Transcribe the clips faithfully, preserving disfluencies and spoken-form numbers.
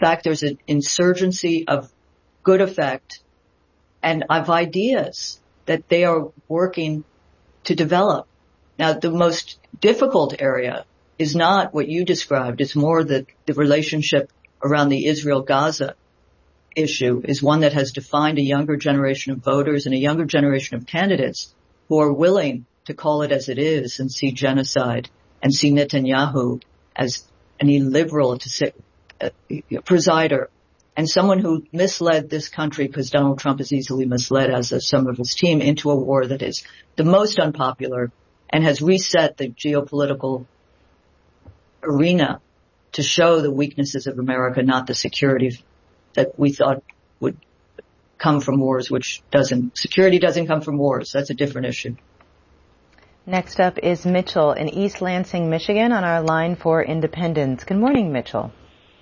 fact, there's an insurgency of good effect and of ideas that they are working to develop. Now, the most difficult area is not what you described. It's more that the relationship around the Israel-Gaza issue is one that has defined a younger generation of voters and a younger generation of candidates who are willing to call it as it is and see genocide and see Netanyahu as an illiberal to say, uh, presider and someone who misled this country, because Donald Trump is easily misled, as is some of his team, into a war that is the most unpopular and has reset the geopolitical arena to show the weaknesses of America, not the security that we thought would come from wars, which doesn't. Security doesn't come from wars. That's a different issue. Next up is Mitchell in East Lansing, Michigan, on our line for Independence. Good morning, Mitchell.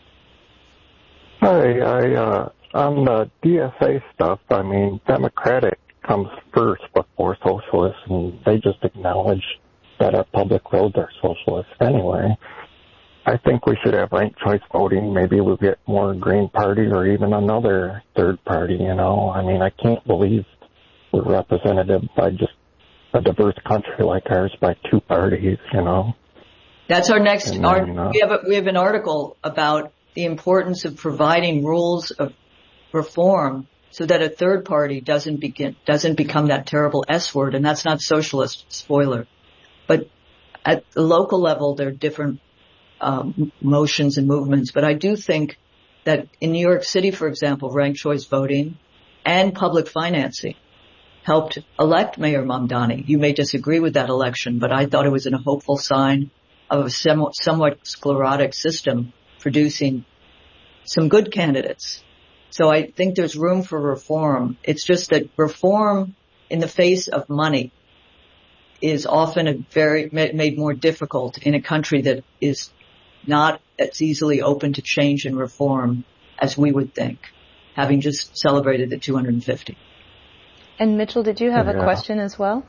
Hi, I, uh, on the D S A stuff, I mean, Democratic comes first before socialist, and they just acknowledge that our public roads are socialist anyway. I think we should have ranked choice voting. Maybe we'll get more Green Party or even another third party, you know. I mean, I can't believe we're represented by just a diverse country like ours by two parties, you know. That's our next, then, art, uh, we have a, we have an article about the importance of providing rules of reform so that a third party doesn't begin, doesn't become that terrible S word, and that's not socialist, spoiler. But at the local level, there are different um, motions and movements. But I do think that in New York City, for example, ranked choice voting and public financing helped elect Mayor Mamdani. You may disagree with that election, but I thought it was a hopeful sign of a somewhat, somewhat sclerotic system producing some good candidates. So I think there's room for reform. It's just that reform in the face of money is often a very made more difficult in a country that is not as easily open to change and reform as we would think, having just celebrated the two hundred fifty. And Mitchell, did you have yeah. a question as well?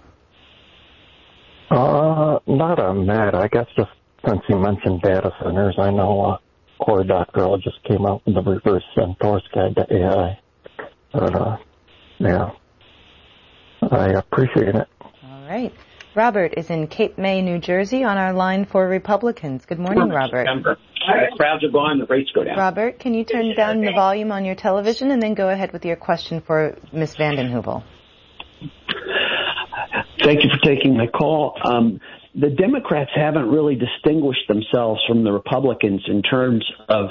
Uh, not on that. I guess just since you mentioned data centers, I know uh, Cory Doctorow just came out with the reverse Centaurus guide to A I. But, uh, yeah, I appreciate it. All right. Robert is in Cape May, New Jersey, on our line for Republicans. Good morning, Robert. The crowds are gone, the rates go down. Robert, can you turn down the volume on your television and then go ahead with your question for Miz Vanden Heuvel? Thank you for taking my call. Um, the Democrats haven't really distinguished themselves from the Republicans in terms of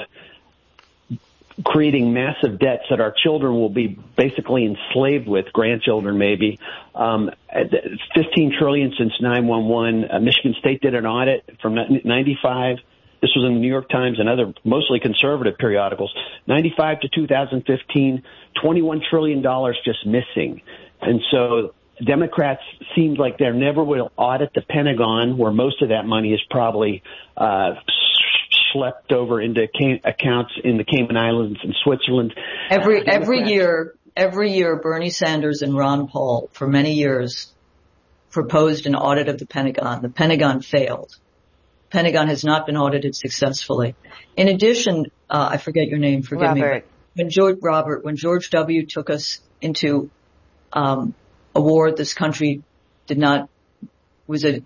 creating massive debts that our children will be basically enslaved with, grandchildren maybe. Um, fifteen trillion dollars since nine one one. Uh, Michigan State did an audit from ninety-five. This was in the New York Times and other mostly conservative periodicals. ninety-five to two thousand fifteen, twenty-one trillion dollars just missing. And so Democrats seem like they never will audit the Pentagon, where most of that money is probably uh schlepped over into accounts in the Cayman Islands and Switzerland. Every every year, every year, Bernie Sanders and Ron Paul, for many years, proposed an audit of the Pentagon. The Pentagon failed. Pentagon has not been audited successfully. In addition, uh, I forget your name, forgive Robert. me. When George Robert, when George W. took us into um, a war, this country did not was a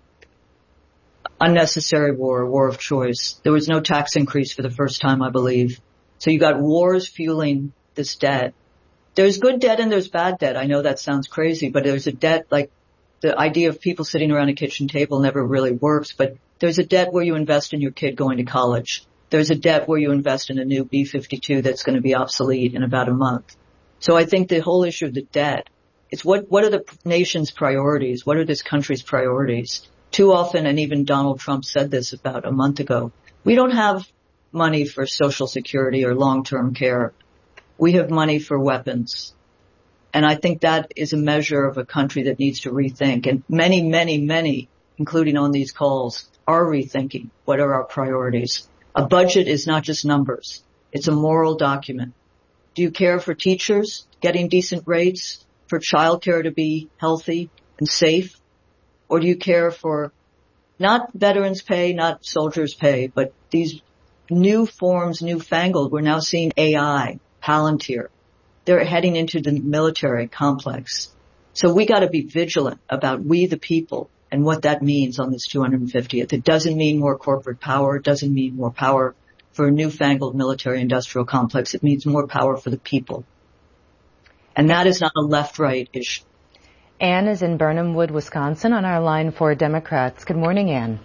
unnecessary war, a war of choice. There was no tax increase for the first time, I believe. So you got wars fueling this debt. There's good debt and there's bad debt. I know that sounds crazy, but there's a debt, like the idea of people sitting around a kitchen table never really works, but there's a debt where you invest in your kid going to college. There's a debt where you invest in a new B fifty-two that's going to be obsolete in about a month. So I think the whole issue of the debt, it's what, what are the nation's priorities? What are this country's priorities? Too often, and even Donald Trump said this about a month ago, we don't have money for Social Security or long-term care. We have money for weapons. And I think that is a measure of a country that needs to rethink. And many, many, many, including on these calls, are rethinking what are our priorities. A budget is not just numbers. It's a moral document. Do you care for teachers getting decent rates, for childcare to be healthy and safe? Or do you care for not veterans pay, not soldiers pay, but these new forms, newfangled. We're now seeing A I, Palantir. They're heading into the military complex. So we got to be vigilant about we the people and what that means on this two hundred fiftieth. It doesn't mean more corporate power. It doesn't mean more power for a newfangled military industrial complex. It means more power for the people. And that is not a left-right issue. Ann is in Birnham Wood, Wisconsin, on our line for Democrats. Good morning, Ann.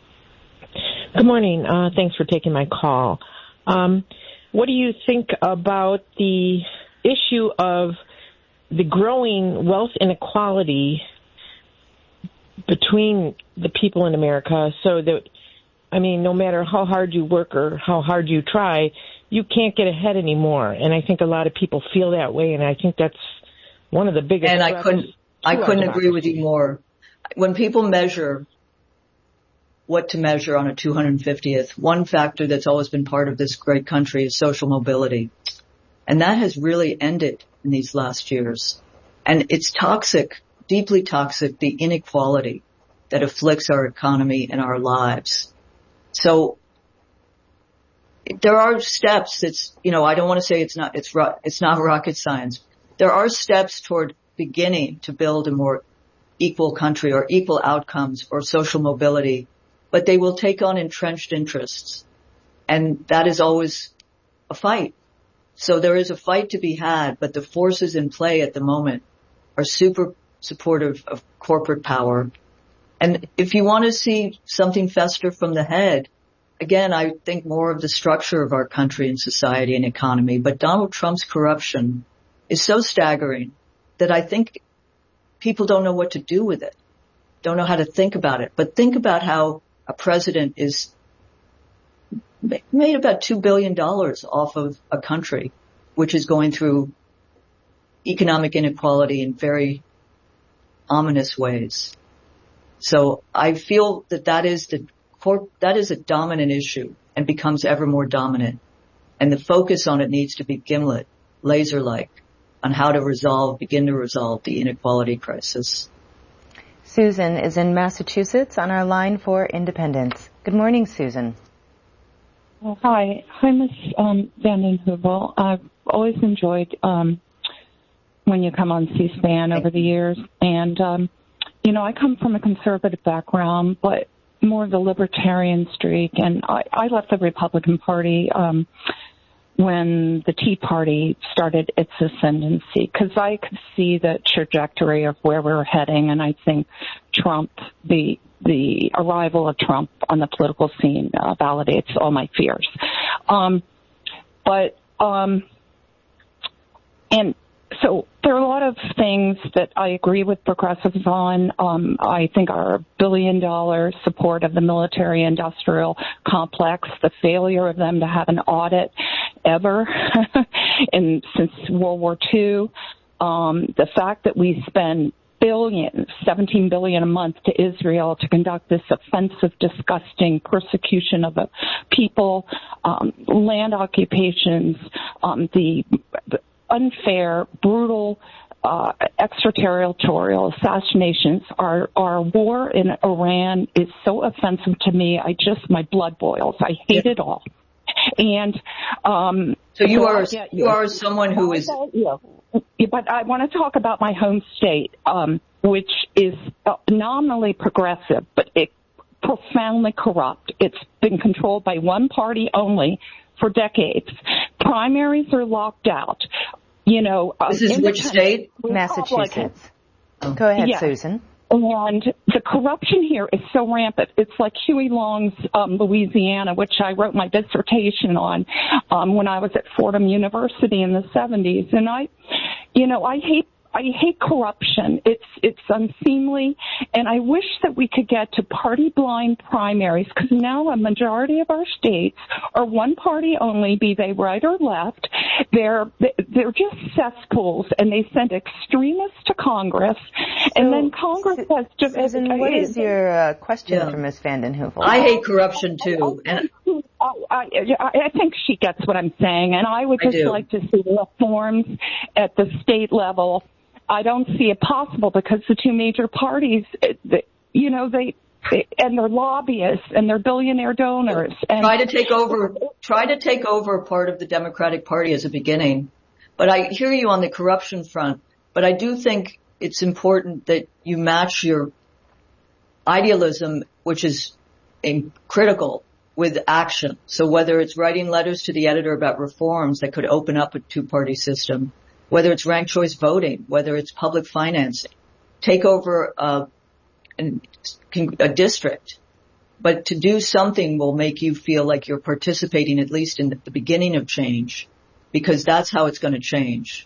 Good morning. Uh, thanks for taking my call. Um, what do you think about the issue of the growing wealth inequality between the people in America, so that, I mean, no matter how hard you work or how hard you try, you can't get ahead anymore. And I think a lot of people feel that way, and I think that's one of the biggest. And I couldn't, I couldn't agree with you more. When people measure what to measure on a two hundred fiftieth, one factor that's always been part of this great country is social mobility. And that has really ended in these last years. And it's toxic, deeply toxic, the inequality that afflicts our economy and our lives. So there are steps. It's, you know, I don't want to say it's not, it's, it's not rocket science. There are steps toward beginning to build a more equal country or equal outcomes or social mobility, but they will take on entrenched interests. And that is always a fight. So there is a fight to be had, but the forces in play at the moment are super supportive of corporate power. And if you want to see something fester from the head, again, I think more of the structure of our country and society and economy. But Donald Trump's corruption is so staggering that I think people don't know what to do with it, don't know how to think about it. But think about how a president is made about two billion dollars off of a country which is going through economic inequality in very ominous ways. So I feel that that is the that is a dominant issue and becomes ever more dominant. And the focus on it needs to be gimlet, laser-like, on how to resolve, begin to resolve the inequality crisis. Susan is in Massachusetts on our line for Independence. Good morning, Susan. Well, hi. Hi, Miz Um, Vanden Heuvel. I've always enjoyed um, when you come on C-SPAN over the years. And, um, you know, I come from a conservative background, but more the libertarian streak. And I, I left the Republican Party um, when the Tea Party started its ascendancy, because I could see the trajectory of where we were heading. And I think Trump, the the arrival of Trump on the political scene uh, validates all my fears. Um, but, um, and so there are a lot of things that I agree with progressives on. Um, I think our billion dollar support of the military industrial complex, the failure of them to have an audit ever in, since World War Two, um, the fact that we spend billions, seventeen billion a month to Israel to conduct this offensive, disgusting persecution of the people, um, land occupations, um, the unfair, brutal, uh, extraterritorial assassinations. Our, our war in Iran is so offensive to me. I just, my blood boils. I hate yeah. it all. And, um, so you are, you, you are someone who is, yeah. But I want to talk about my home state, um, which is uh, nominally progressive, but it profoundly corrupt. It's been controlled by one party only for decades. Primaries are locked out. You know, uh, this is which state? Massachusetts. Oh. Go ahead, yeah. Susan. And the corruption here is so rampant. It's like Huey Long's um, Louisiana, which I wrote my dissertation on um, when I was at Fordham University in the seventies. And I, you know, I hate I hate corruption. It's it's unseemly, and I wish that we could get to party-blind primaries, because now a majority of our states are one party only, be they right or left. They're they're just cesspools, and they send extremists to Congress, so, and then Congress Su- has to. Susan, uh, what is your uh, question yeah. for Miz Vanden Heuvel? I hate corruption too, and I, I, I think she gets what I'm saying, and I would just I like to see reforms at the state level. I don't see it possible because the two major parties, you know, they and they're lobbyists and they're billionaire donors. And try to take over, try to take over part of the Democratic Party as a beginning. But I hear you on the corruption front. But I do think it's important that you match your idealism, which is in critical, with action. So whether it's writing letters to the editor about reforms that could open up a two-party system, whether it's ranked choice voting, whether it's public financing, take over uh, a district. But to do something will make you feel like you're participating at least in the beginning of change, because that's how it's going to change.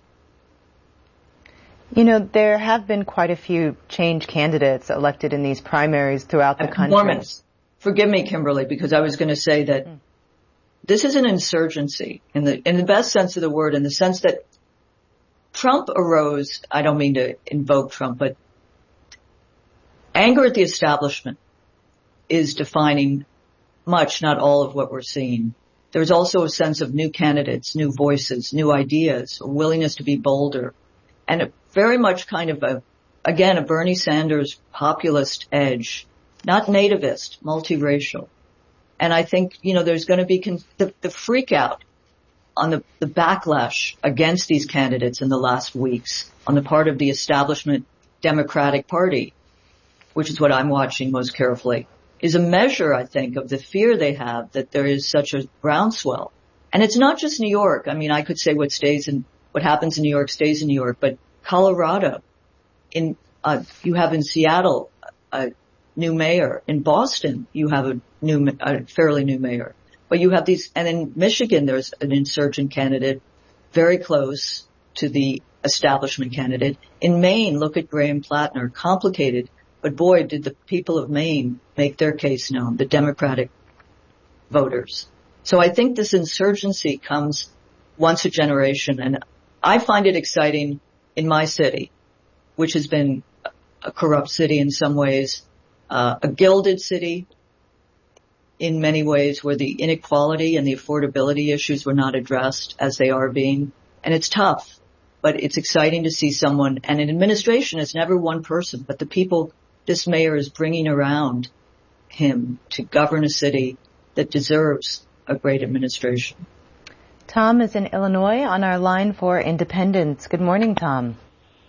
You know, there have been quite a few change candidates elected in these primaries throughout the country. Mormons. Forgive me, Kimberly, because I was going to say that mm. this is an insurgency in the in the best sense of the word, in the sense that Trump arose, I don't mean to invoke Trump, but anger at the establishment is defining much, not all of what we're seeing. There's also a sense of new candidates, new voices, new ideas, a willingness to be bolder, and a very much kind of a, again, a Bernie Sanders populist edge, not nativist, multiracial. And I think, you know, there's going to be con- the, the freak out on the, the backlash against these candidates in the last weeks on the part of the establishment Democratic Party, which is what I'm watching most carefully, is a measure, I think, of the fear they have that there is such a groundswell. And it's not just New York. I mean, I could say what stays in, what happens in New York stays in New York, but Colorado, in, uh, you have in Seattle, a new mayor. In Boston, you have a new, a fairly new mayor. But you have these, and in Michigan, there's an insurgent candidate very close to the establishment candidate. In Maine, look at Graham Plattner, complicated. But boy, did the people of Maine make their case known, the Democratic voters. So I think this insurgency comes once a generation, and I find it exciting in my city, which has been a corrupt city in some ways, uh, a gilded city in many ways, where the inequality and the affordability issues were not addressed as they are being. And it's tough, but it's exciting to see someone, and an administration is never one person, but the people this mayor is bringing around him to govern a city that deserves a great administration. Tom is in Illinois on our line for Independence. Good morning, Tom.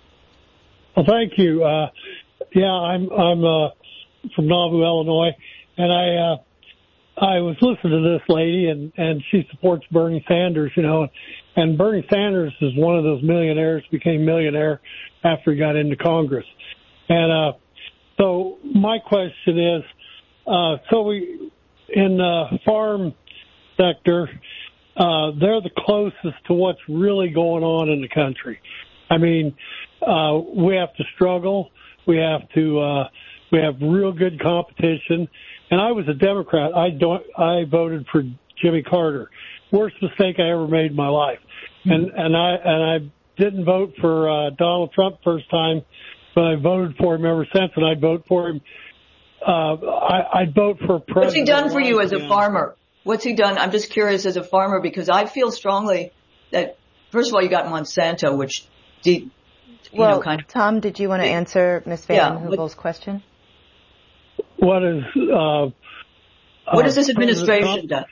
Well, thank you. Uh, yeah, I'm I'm uh, from Nauvoo, Illinois, and I uh, I was listening to this lady, and and she supports Bernie Sanders, you know, and Bernie Sanders is one of those millionaires, became millionaire after he got into Congress, and uh, so my question is, uh, so we in the farm sector. Uh, they're the closest to what's really going on in the country. I mean, uh, we have to struggle. We have to, uh, we have real good competition. And I was a Democrat. I don't, I voted for Jimmy Carter. Worst mistake I ever made in my life. And, and I, and I didn't vote for, uh, Donald Trump first time, but I voted for him ever since, and I'd vote for him. Uh, I, I'd vote for president. What's he done for you as a farmer? What's he done? I'm just curious as a farmer, because I feel strongly that, first of all, you got Monsanto, which, you well, know, kind of. Tom, did you want to answer Miz Van yeah, Hoovel's question? What is, uh, what has this administration done?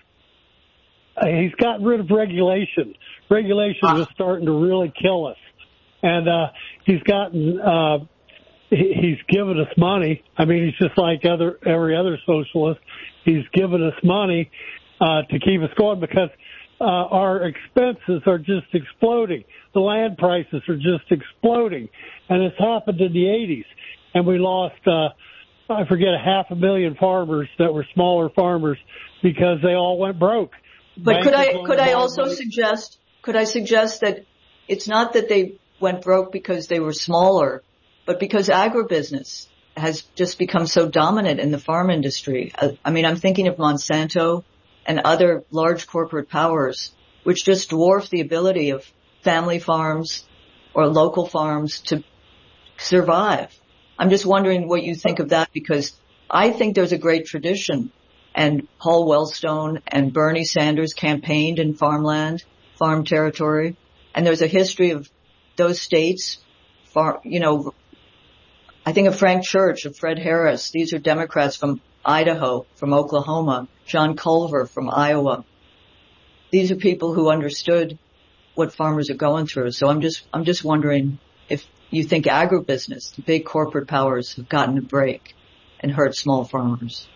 He's gotten rid of regulation. Regulation ah. is starting to really kill us. And, uh, he's gotten, uh, he's given us money. I mean, he's just like other, every other socialist. He's given us money. Uh, to keep us going, because uh, our expenses are just exploding. The land prices are just exploding. And it's happened in the eighties. And we lost, uh, I forget, a half a million farmers that were smaller farmers because they all went broke. But could I, could I also money. suggest, could I suggest that it's not that they went broke because they were smaller, but because agribusiness has just become so dominant in the farm industry. I, I mean, I'm thinking of Monsanto and other large corporate powers, which just dwarf the ability of family farms or local farms to survive. I'm just wondering what you think of that, because I think there's a great tradition, and Paul Wellstone and Bernie Sanders campaigned in farmland, farm territory, and there's a history of those states, far, you know, I think of Frank Church, of Fred Harris. These are Democrats from Idaho, from Oklahoma, John Culver from Iowa. These are people who understood what farmers are going through. So I'm just, I'm just wondering if you think agribusiness, the big corporate powers, have gotten a break and hurt small farmers.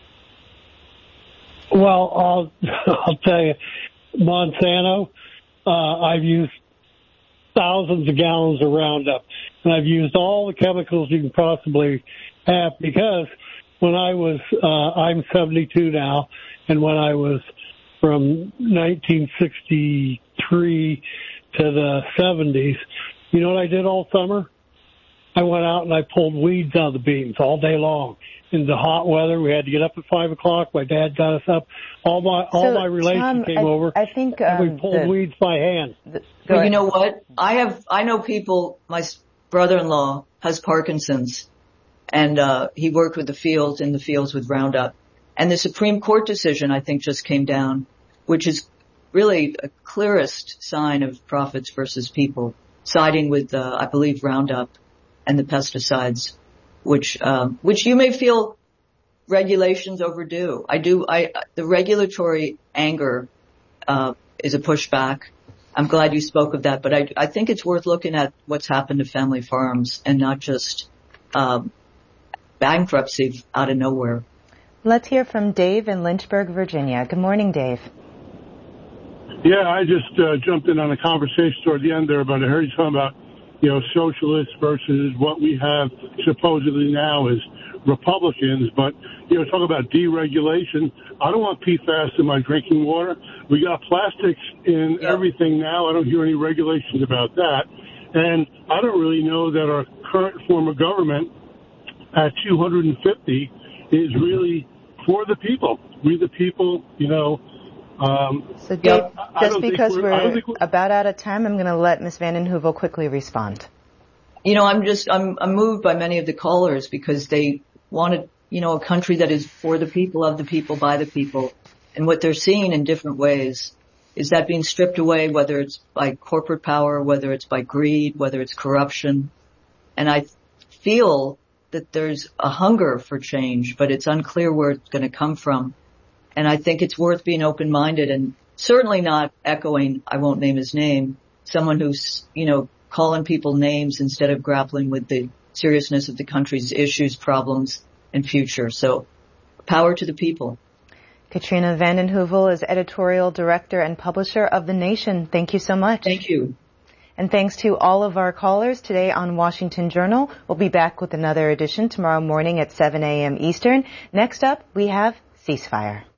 Well, I'll, I'll tell you, Monsanto, uh, I've used thousands of gallons of Roundup, and I've used all the chemicals you can possibly have, because when I was, uh, I'm seventy-two now, and when I was from nineteen sixty-three to the seventies, you know what I did all summer? I went out and I pulled weeds out of the beans all day long. In the hot weather, we had to get up at five o'clock. My dad got us up. All my all so, my relations Tom, came I, over. I think um, and we pulled the, weeds by hand. The, but you know what? I have I know people. My brother-in-law has Parkinson's, and uh, he worked with the fields in the fields with Roundup. And the Supreme Court decision, I think, just came down, which is really a clearest sign of profits versus people, siding with, uh, I believe, Roundup and the pesticides, which, um, which you may feel regulations overdue. I do, I, the regulatory anger, uh, is a pushback. I'm glad you spoke of that, but I, I think it's worth looking at what's happened to family farms and not just, um, bankruptcy out of nowhere. Let's hear from Dave in Lynchburg, Virginia. Good morning, Dave. Yeah, I just uh, jumped in on a conversation toward the end there, but I heard you talking about, you know, socialists versus what we have supposedly now is Republicans. But, you know, talk about deregulation. I don't want P FAS in my drinking water. We got plastics in yep. everything now. I don't hear any regulations about that. And I don't really know that our current form of government at two hundred fifty is really for the people. We the people, you know. Um, so, Dave, I, just I because we're, we're, we're about out of time, I'm going to let Miz Vanden Heuvel quickly respond. You know, I'm just, I'm, I'm moved by many of the callers because they wanted, you know, a country that is for the people, of the people, by the people. And what they're seeing in different ways is that being stripped away, whether it's by corporate power, whether it's by greed, whether it's corruption. And I feel that there's a hunger for change, but it's unclear where it's going to come from. And I think it's worth being open-minded and certainly not echoing, I won't name his name, someone who's, you know, calling people names instead of grappling with the seriousness of the country's issues, problems, and future. So power to the people. Katrina Vanden Heuvel is editorial director and publisher of The Nation. Thank you so much. Thank you. And thanks to all of our callers today on Washington Journal. We'll be back with another edition tomorrow morning at seven a.m. Eastern. Next up, we have Ceasefire.